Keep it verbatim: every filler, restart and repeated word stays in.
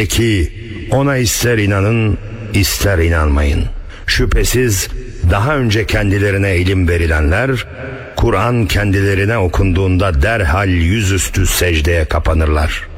De ki, ona ister inanın, ister inanmayın. Şüphesiz daha önce kendilerine ilim verilenler, Kur'an kendilerine okunduğunda derhal yüzüstü secdeye kapanırlar.